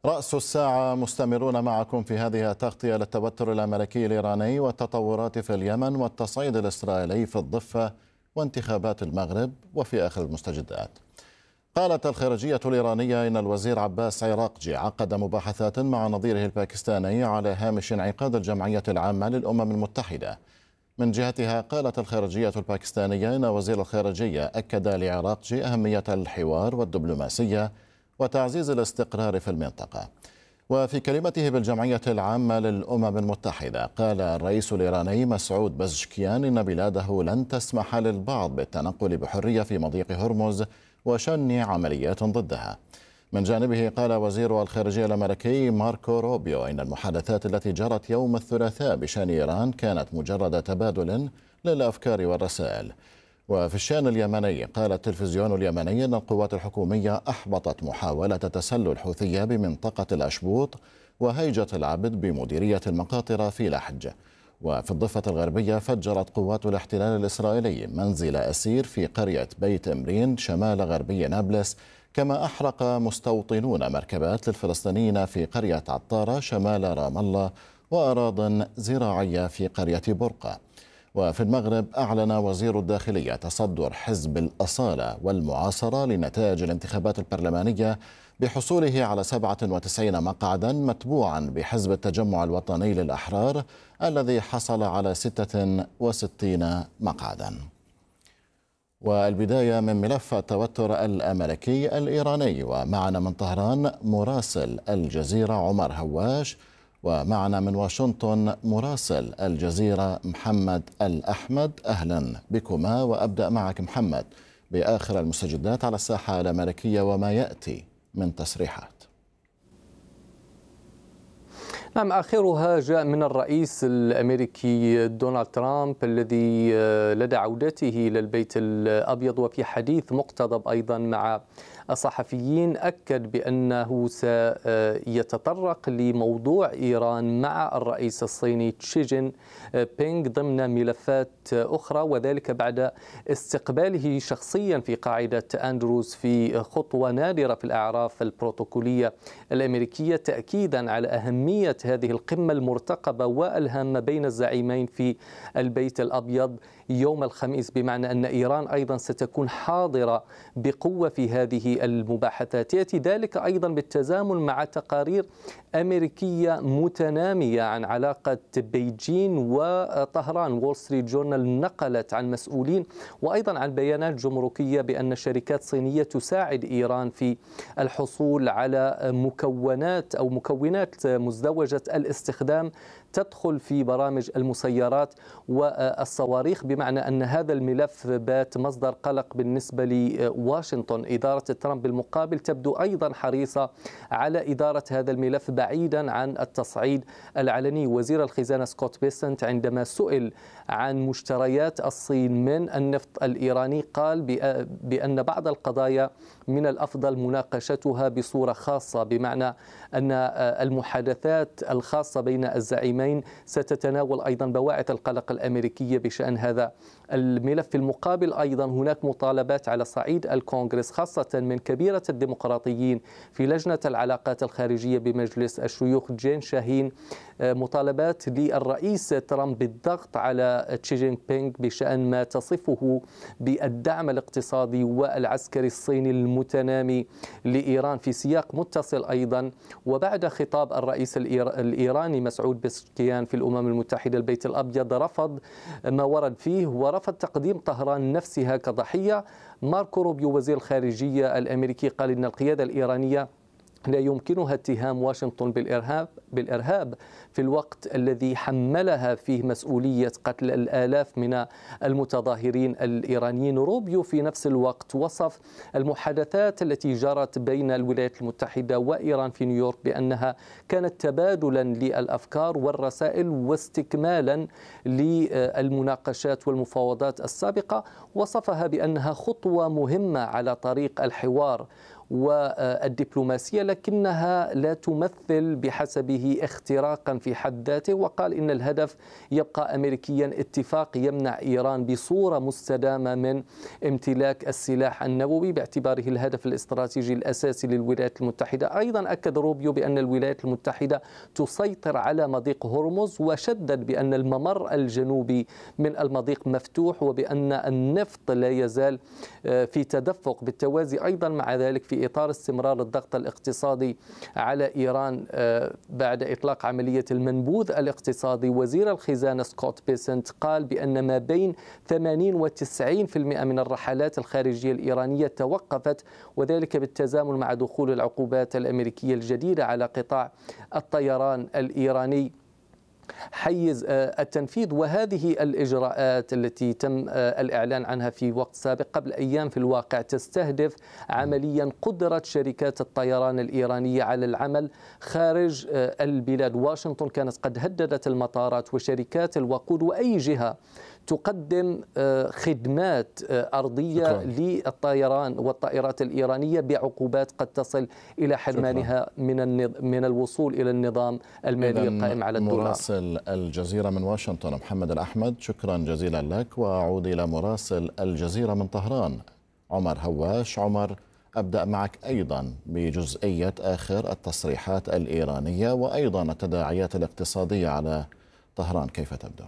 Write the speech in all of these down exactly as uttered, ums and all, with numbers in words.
رأس الساعة مستمرون معكم في هذه التغطية للتوتر الأمريكي الإيراني والتطورات في اليمن والتصعيد الإسرائيلي في الضفة وانتخابات المغرب وفي آخر المستجدات. قالت الخارجية الإيرانية إن الوزير عباس عراقجي عقد مباحثات مع نظيره الباكستاني على هامش انعقاد الجمعية العامة للأمم المتحدة. من جهتها قالت الخارجية الباكستانية إن وزير الخارجية أكد لعراقجي أهمية الحوار والدبلوماسية وتعزيز الاستقرار في المنطقة. وفي كلمته بالجمعية العامة للأمم المتحدة قال الرئيس الإيراني مسعود بزشكيان إن بلاده لن تسمح للبعض بالتنقل بحرية في مضيق هرمز وشن عمليات ضدها. من جانبه قال وزير الخارجية الأمريكي ماركو روبيو إن المحادثات التي جرت يوم الثلاثاء بشأن إيران كانت مجرد تبادل للأفكار والرسائل. وفي الشأن اليمني قال التلفزيون اليمني أن القوات الحكومية أحبطت محاولة تسلل الحوثية بمنطقة الأشبوط وهيجة العبد بمديرية المقاطرة في لحج. وفي الضفة الغربية فجرت قوات الاحتلال الإسرائيلي منزل أسير في قرية بيت إمرين شمال غربي نابلس، كما أحرق مستوطنون مركبات للفلسطينيين في قرية عطارة شمال رام الله وأراضٍ زراعية في قرية برقة. وفي المغرب أعلن وزير الداخلية تصدر حزب الأصالة والمعاصرة لنتائج الانتخابات البرلمانية بحصوله على سبعة وتسعين مقعدا، متبوعا بحزب التجمع الوطني للأحرار الذي حصل على ستة وستين مقعدا. والبداية من ملف التوتر الأمريكي الإيراني، ومعنا من طهران مراسل الجزيرة عمر هواش، ومعنا من واشنطن مراسل الجزيرة محمد الأحمد. أهلا بكما، وأبدأ معك محمد بآخر المستجدات على الساحة الأمريكية وما يأتي من تصريحات. نعم، آخرها جاء من الرئيس الأمريكي دونالد ترامب الذي لدى عودته إلى البيت الأبيض وفي حديث مقتضب أيضا مع الصحفيين أكد بأنه سيتطرق لموضوع إيران مع الرئيس الصيني شي جين بينغ ضمن ملفات أخرى، وذلك بعد استقباله شخصيا في قاعدة أندروز في خطوة نادرة في الأعراف البروتوكولية الأمريكية، تأكيدا على أهمية هذه القمة المرتقبة والهامة بين الزعيمين في البيت الأبيض يوم الخميس، بمعنى أن إيران أيضا ستكون حاضرة بقوة في هذه المباحثات. يأتي ذلك أيضا بالتزامن مع تقارير أمريكية متنامية عن علاقة بيجين وطهران. وول ستريت جورنال نقلت عن مسؤولين وأيضا عن بيانات جمركية بأن شركات صينية تساعد إيران في الحصول على مكونات أو مكونات مزدوجة الاستخدام تدخل في برامج المسيرات والصواريخ، بمعنى أن هذا الملف بات مصدر قلق بالنسبة لواشنطن. إدارة ترامب بالمقابل تبدو أيضا حريصة على إدارة هذا الملف بعيدا عن التصعيد العلني. وزير الخزانة سكوت بيسنت عندما سئل عن مشتريات الصين من النفط الإيراني قال بأن بعض القضايا من الأفضل مناقشتها بصورة خاصة، بمعنى أن المحادثات الخاصة بين الزعيمين ستتناول أيضا بواعث القلق الأمريكية بشأن هذا الملف. في المقابل أيضا هناك مطالبات على صعيد الكونغرس خاصة من كبيرة الديمقراطيين في لجنة العلاقات الخارجية بمجلس الشيوخ جين شاهين، مطالبات للرئيس ترامب بالضغط على شي جين بينغ بشأن ما تصفه بالدعم الاقتصادي والعسكري الصيني المتنامي لإيران في سياق متصل أيضا. وبعد خطاب الرئيس الإيراني مسعود بزشكيان في الأمم المتحدة البيت الأبيض رفض ما ورد فيه ورفض تقديم طهران نفسها كضحية. ماركو روبيو وزير الخارجية الأمريكي قال إن القيادة الإيرانية لا يمكنها اتهام واشنطن بالإرهاب بالإرهاب في الوقت الذي حملها فيه مسؤولية قتل الآلاف من المتظاهرين الإيرانيين. روبيو في نفس الوقت وصف المحادثات التي جرت بين الولايات المتحدة وإيران في نيويورك بأنها كانت تبادلا للأفكار والرسائل واستكمالا للمناقشات والمفاوضات السابقة. وصفها بأنها خطوة مهمة على طريق الحوار والدبلوماسية، لكنها لا تمثل بحسبه اختراقا في حد ذاته، وقال إن الهدف يبقى أمريكيا: اتفاق يمنع إيران بصورة مستدامة من امتلاك السلاح النووي، باعتباره الهدف الاستراتيجي الأساسي للولايات المتحدة. أيضا أكد روبيو بأن الولايات المتحدة تسيطر على مضيق هرمز، وشدد بأن الممر الجنوبي من المضيق مفتوح، وبأن النفط لا يزال في تدفق. بالتوازي أيضا مع ذلك، في إطار استمرار الضغط الاقتصادي على إيران بعد إطلاق عملية المنبوذ الاقتصادي، وزير الخزانة سكوت بيسنت قال بأن ما بين ثمانين وتسعين بالمئة من الرحلات الخارجية الإيرانية توقفت، وذلك بالتزامن مع دخول العقوبات الأمريكية الجديدة على قطاع الطيران الإيراني حيز التنفيذ. وهذه الإجراءات التي تم الإعلان عنها في وقت سابق قبل أيام في الواقع تستهدف عمليا قدرة شركات الطيران الإيرانية على العمل خارج البلاد. واشنطن كانت قد هددت المطارات وشركات الوقود وأي جهة تقدم خدمات أرضية شكرا. للطيران والطائرات الإيرانية بعقوبات قد تصل إلى حرمانها من من الوصول إلى النظام المالي القائم على الدولار. مراسل الجزيرة من واشنطن محمد الأحمد، شكرا جزيلا لك. وأعود إلى مراسل الجزيرة من طهران عمر هواش. عمر، أبدأ معك أيضا بجزئية آخر التصريحات الإيرانية وأيضا التداعيات الاقتصادية على طهران، كيف تبدأ؟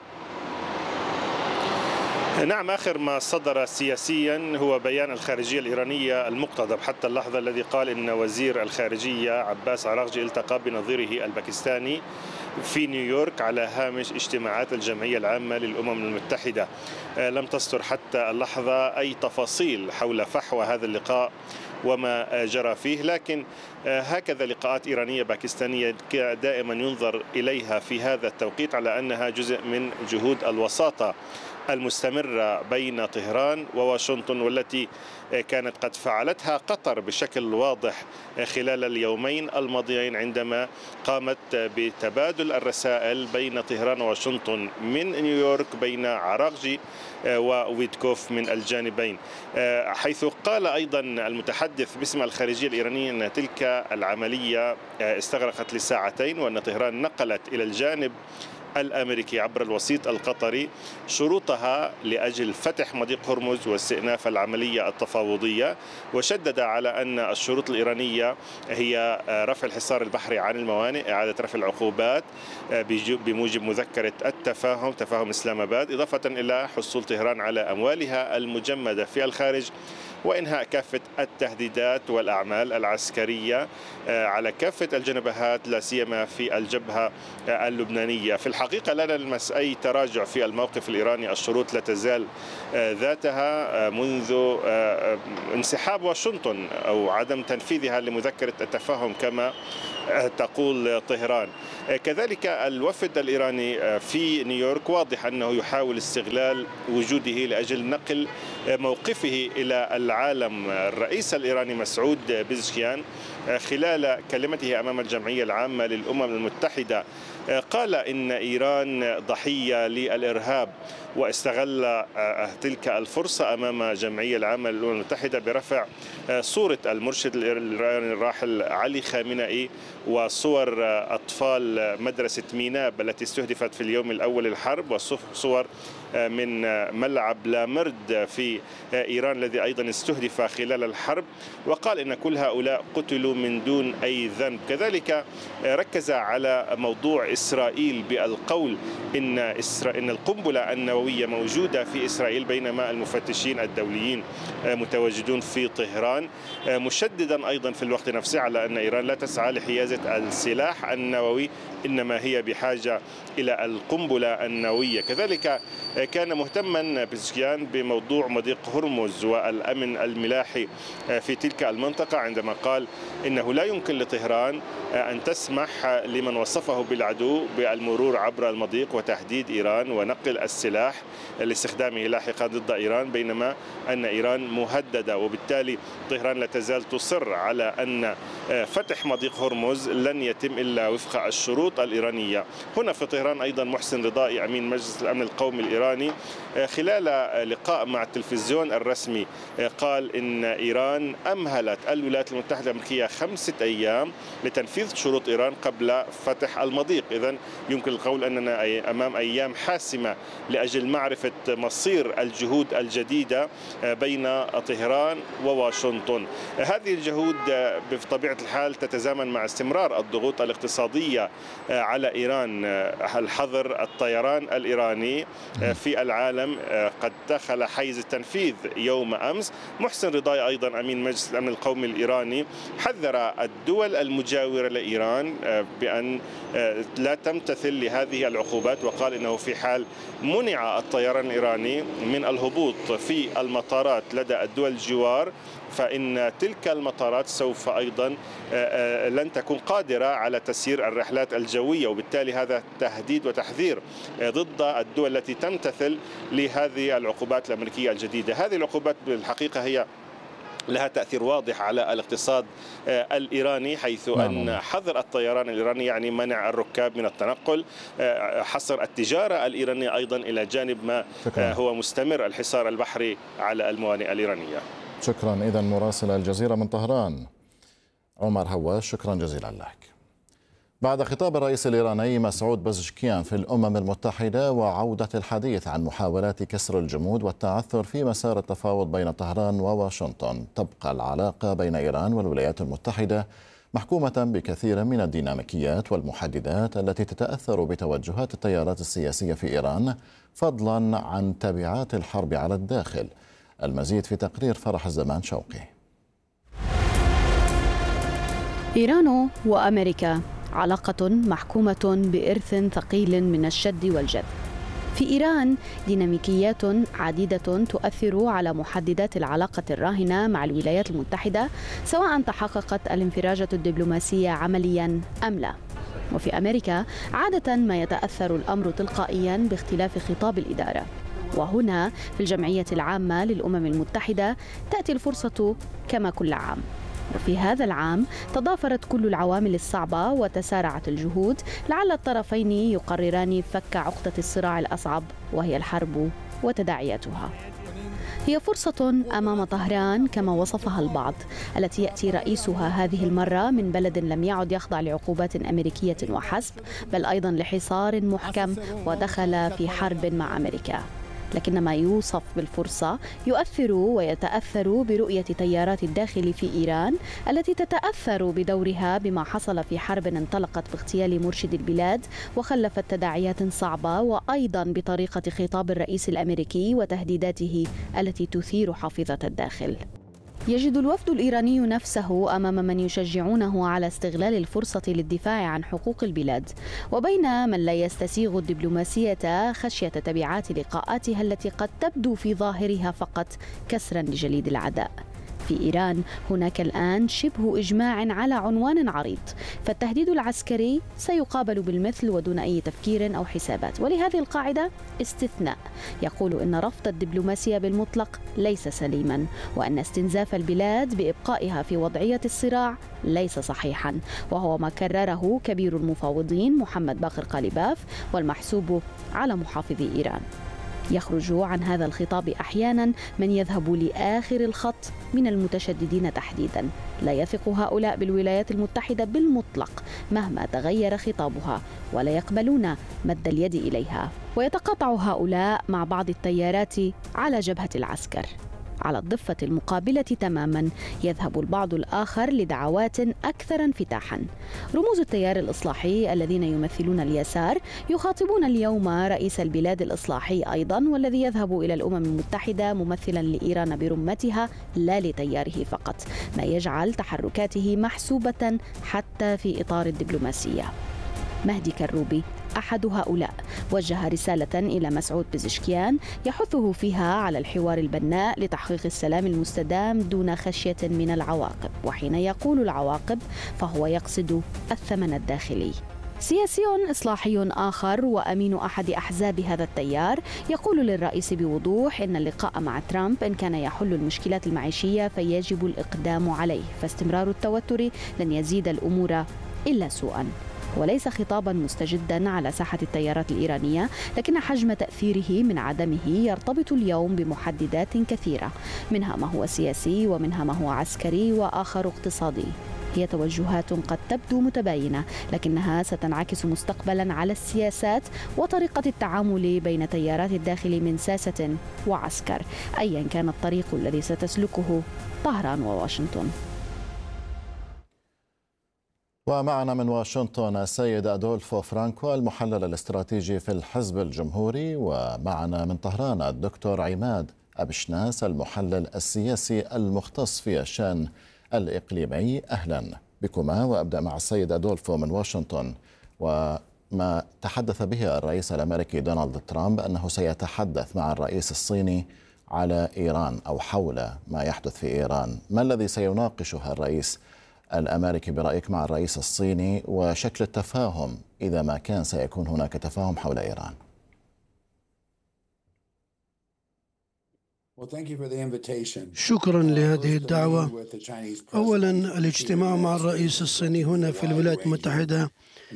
نعم، آخر ما صدر سياسيا هو بيان الخارجية الإيرانية المقتضب حتى اللحظة، الذي قال إن وزير الخارجية عباس عراغجي التقى بنظيره الباكستاني في نيويورك على هامش اجتماعات الجمعية العامة للأمم المتحدة. لم تصدر حتى اللحظة أي تفاصيل حول فحوى هذا اللقاء وما جرى فيه، لكن هكذا لقاءات إيرانية باكستانية دائما ينظر إليها في هذا التوقيت على أنها جزء من جهود الوساطة المستمرة بين طهران وواشنطن، والتي كانت قد فعلتها قطر بشكل واضح خلال اليومين الماضيين عندما قامت بتبادل الرسائل بين طهران وواشنطن من نيويورك بين عراغجي وويتكوف من الجانبين، حيث قال أيضا المتحدث باسم الخارجية الإيرانية أن تلك العملية استغرقت لساعتين، وأن طهران نقلت إلى الجانب الأمريكي عبر الوسيط القطري شروطها لأجل فتح مضيق هرمز واستئناف العملية التفاوضية، وشدد على أن الشروط الإيرانية هي رفع الحصار البحري عن الموانئ، إعادة رفع العقوبات بموجب مذكرة التفاهم تفاهم إسلام آباد، إضافة إلى حصول طهران على أموالها المجمدة في الخارج، وإنهاء كافة التهديدات والأعمال العسكرية على كافة الجنبهات لا سيما في الجبهة اللبنانية. في الحقيقة لا نلمس أي تراجع في الموقف الإيراني، الشروط لا تزال ذاتها منذ انسحاب واشنطن أو عدم تنفيذها لمذكرة التفاهم كما تقول طهران. كذلك الوفد الإيراني في نيويورك واضح أنه يحاول استغلال وجوده لأجل نقل موقفه إلى العالم. الرئيس الإيراني مسعود بيزشكيان خلال كلمته أمام الجمعية العامة للأمم المتحدة قال إن إيران ضحية للإرهاب، واستغل تلك الفرصة أمام الجمعية العامة للأمم المتحدة برفع صورة المرشد الإيراني الراحل علي خامنئي وصور أطفال مدرسة ميناب التي استهدفت في اليوم الأول للحرب، وصور من ملعب لامرد في إيران الذي أيضا استهدف خلال الحرب، وقال إن كل هؤلاء قتلوا من دون أي ذنب. كذلك ركز على موضوع إسرائيل بالقول إن إن القنبلة النووية موجودة في إسرائيل بينما المفتشين الدوليين متواجدون في طهران، مشددا أيضا في الوقت نفسه على أن إيران لا تسعى لحيازة السلاح النووي، إنما هي بحاجة إلى القنبلة النووية. كذلك كان مهتما بيزشكيان بموضوع مضيق هرمز والأمن الملاحي في تلك المنطقة، عندما قال إنه لا يمكن لطهران أن تسمح لمن وصفه بالعدو بالمرور عبر المضيق وتهديد إيران ونقل السلاح لاستخدامه لاحقا ضد إيران، بينما أن إيران مهددة، وبالتالي طهران لا تزال تصر على أن فتح مضيق هرمز لن يتم إلا وفق الشروط الإيرانية. هنا في طهران أيضا محسن رضائي أمين مجلس الأمن القومي الإيراني خلال لقاء مع التلفزيون التلفزيون الرسمي قال إن إيران أمهلت الولايات المتحدة الأمريكية خمسة أيام لتنفيذ شروط إيران قبل فتح المضيق. إذن يمكن القول أننا أمام أيام حاسمة لأجل معرفة مصير الجهود الجديدة بين طهران وواشنطن. هذه الجهود بطبيعة الحال تتزامن مع استمرار الضغوط الاقتصادية على إيران. الحظر الطيران الإيراني في العالم قد دخل حيز التنفيذ يوم أمس. محسن رضاي أيضا أمين مجلس الأمن القومي الإيراني حذر الدول المجاورة لإيران بأن لا تمتثل لهذه العقوبات، وقال إنه في حال منع الطيران الإيراني من الهبوط في المطارات لدى الدول الجوار فإن تلك المطارات سوف أيضا لن تكون قادرة على تسيير الرحلات الجوية، وبالتالي هذا تهديد وتحذير ضد الدول التي تمتثل لهذه العقوبات الأمريكية الجديدة. هذه العقوبات بالحقيقة هي لها تأثير واضح على الاقتصاد الإيراني، حيث أن حظر الطيران الإيراني يعني منع الركاب من التنقل، حصر التجارة الإيرانية أيضا، إلى جانب ما شكرا. هو مستمر الحصار البحري على الموانئ الإيرانية. شكرا. إذن مراسل الجزيرة من طهران عمر هواش، شكرا جزيلا لك. بعد خطاب الرئيس الإيراني مسعود بزشكيان في الأمم المتحدة وعودة الحديث عن محاولات كسر الجمود والتعثر في مسار التفاوض بين طهران وواشنطن، تبقى العلاقة بين إيران والولايات المتحدة محكومة بكثير من الديناميكيات والمحددات التي تتأثر بتوجهات التيارات السياسية في إيران، فضلا عن تبعات الحرب على الداخل. المزيد في تقرير فرح الزمان شوقي. إيران وأمريكا علاقة محكومة بإرث ثقيل من الشد والجذب. في إيران ديناميكيات عديدة تؤثر على محددات العلاقة الراهنة مع الولايات المتحدة، سواء تحققت الانفراجة الدبلوماسية عمليا أم لا. وفي أمريكا عادة ما يتأثر الأمر تلقائيا باختلاف خطاب الإدارة. وهنا في الجمعية العامة للأمم المتحدة تأتي الفرصة كما كل عام. وفي هذا العام تضافرت كل العوامل الصعبة وتسارعت الجهود لعل الطرفين يقرران فك عقدة الصراع الأصعب، وهي الحرب وتداعياتها. هي فرصة أمام طهران كما وصفها البعض، التي يأتي رئيسها هذه المرة من بلد لم يعد يخضع لعقوبات أمريكية وحسب، بل أيضا لحصار محكم ودخل في حرب مع أمريكا. لكن ما يوصف بالفرصة يؤثر ويتأثر برؤية تيارات الداخل في إيران، التي تتأثر بدورها بما حصل في حرب انطلقت باغتيال مرشد البلاد وخلفت تداعيات صعبة، وأيضا بطريقة خطاب الرئيس الأمريكي وتهديداته التي تثير حافظة الداخل. يجد الوفد الإيراني نفسه أمام من يشجعونه على استغلال الفرصة للدفاع عن حقوق البلاد، وبين من لا يستسيغ الدبلوماسية خشية تبعات لقاءاتها التي قد تبدو في ظاهرها فقط كسرا لجليد العداء. في إيران هناك الآن شبه إجماع على عنوان عريض، فالتهديد العسكري سيقابل بالمثل ودون أي تفكير أو حسابات. ولهذه القاعدة استثناء يقول إن رفض الدبلوماسية بالمطلق ليس سليما، وأن استنزاف البلاد بإبقائها في وضعية الصراع ليس صحيحا، وهو ما كرره كبير المفاوضين محمد باقر قالباف والمحسوب على محافظي إيران. يخرج عن هذا الخطاب أحيانا من يذهب لآخر الخط من المتشددين تحديدا. لا يثق هؤلاء بالولايات المتحدة بالمطلق مهما تغير خطابها، ولا يقبلون مد اليد إليها. ويتقاطع هؤلاء مع بعض التيارات على جبهة العسكر. على الضفة المقابلة تماما يذهب البعض الآخر لدعوات أكثر انفتاحا. رموز التيار الإصلاحي الذين يمثلون اليسار يخاطبون اليوم رئيس البلاد الإصلاحي أيضا، والذي يذهب إلى الأمم المتحدة ممثلا لإيران برمتها لا لتياره فقط، ما يجعل تحركاته محسوبة حتى في إطار الدبلوماسية. مهدي كروبي أحد هؤلاء وجه رسالة إلى مسعود بزشكيان يحثه فيها على الحوار البناء لتحقيق السلام المستدام دون خشية من العواقب، وحين يقول العواقب فهو يقصد الثمن الداخلي. سياسي إصلاحي آخر وأمين أحد أحزاب هذا التيار يقول للرئيس بوضوح إن اللقاء مع ترامب إن كان يحل المشكلات المعيشية فيجب الإقدام عليه، فاستمرار التوتر لن يزيد الأمور إلا سوءا. وليس خطابا مستجدا على ساحة التيارات الإيرانية، لكن حجم تأثيره من عدمه يرتبط اليوم بمحددات كثيرة، منها ما هو سياسي ومنها ما هو عسكري وآخر اقتصادي. هي توجهات قد تبدو متباينة، لكنها ستنعكس مستقبلا على السياسات وطريقة التعامل بين تيارات الداخل من ساسة وعسكر، أيا كان الطريق الذي ستسلكه طهران وواشنطن. ومعنا من واشنطن السيد أدولفو فرانكو المحلل الاستراتيجي في الحزب الجمهوري، ومعنا من طهران الدكتور عماد أبشناس المحلل السياسي المختص في الشأن الإقليمي. أهلا بكما، وأبدأ مع السيد أدولفو من واشنطن. وما تحدث به الرئيس الأمريكي دونالد ترامب أنه سيتحدث مع الرئيس الصيني على إيران أو حول ما يحدث في إيران، ما الذي سيناقشه الرئيس الأمريكي برأيك مع الرئيس الصيني، وشكل التفاهم إذا ما كان سيكون هناك تفاهم حول إيران؟ شكرا لهذه الدعوة. أولا، الاجتماع مع الرئيس الصيني هنا في الولايات المتحدة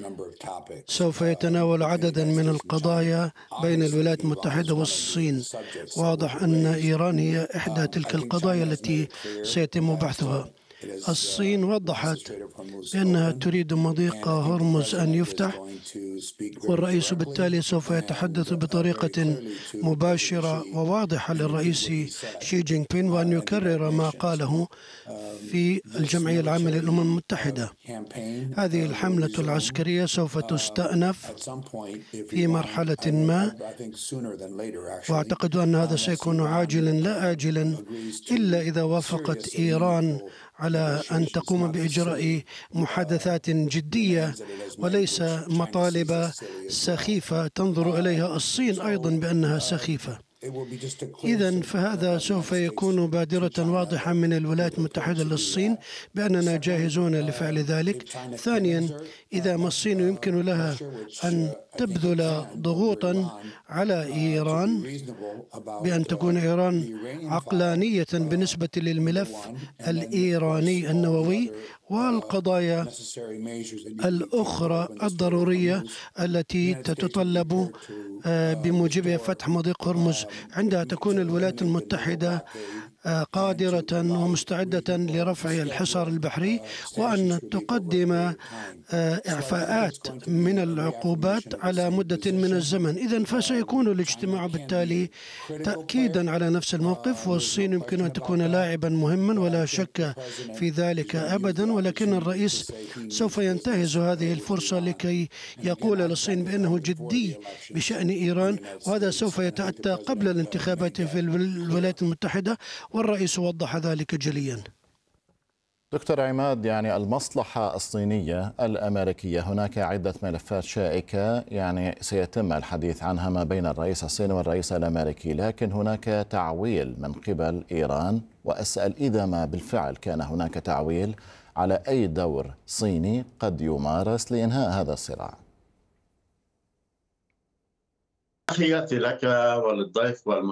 سوف يتناول عددا من القضايا بين الولايات المتحدة والصين. واضح أن إيران هي إحدى تلك القضايا التي سيتم بحثها. الصين وضحت بأنها تريد مضيق هرمز أن يفتح، والرئيس بالتالي سوف يتحدث بطريقة مباشرة وواضحة للرئيس شي جين بين، وأن يكرر ما قاله في الجمعية العامة للأمم المتحدة. هذه الحملة العسكرية سوف تستأنف في مرحلة ما، وأعتقد أن هذا سيكون عاجلا لا آجلا، إلا إذا وافقت إيران على أن تقوم بإجراء محادثات جدية وليس مطالب سخيفة تنظر إليها الصين أيضا بأنها سخيفة. إذن فهذا سوف يكون بادرة واضحة من الولايات المتحدة للصين بأننا جاهزون لفعل ذلك. ثانيا، إذا ما الصين يمكن لها أن تبذل ضغوطا على إيران بأن تكون إيران عقلانية بالنسبة للملف الإيراني النووي والقضايا الأخرى الضرورية التي تتطلب بموجبها فتح مضيق هرمز، عندها تكون الولايات المتحدة قادرة ومستعدة لرفع الحصار البحري، وأن تقدم إعفاءات من العقوبات على مدة من الزمن. إذن فسيكون الاجتماع بالتالي تأكيدا على نفس الموقف، والصين يمكن أن تكون لاعبا مهما ولا شك في ذلك أبدا، ولكن الرئيس سوف ينتهز هذه الفرصة لكي يقول للصين بأنه جدي بشأن إيران، وهذا سوف يتأتى قبل الانتخابات في الولايات المتحدة، والرئيس وضح ذلك جليا. دكتور عماد، يعني المصلحة الصينية الأمريكية، هناك عدة ملفات شائكة يعني سيتم الحديث عنها ما بين الرئيس الصيني والرئيس الأمريكي، لكن هناك تعويل من قبل إيران، وأسأل إذا ما بالفعل كان هناك تعويل على أي دور صيني قد يمارس لإنهاء هذا الصراع. تحياتي لك وللضيف والمشاهدين.